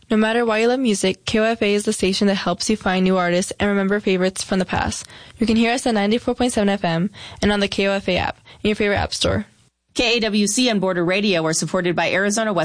No matter why you love music, KOFA is the station that helps you find new artists and remember favorites from the past. You can hear us at 94.7 FM and on the KOFA app in your favorite app store. KAWC and Border Radio are supported by Arizona West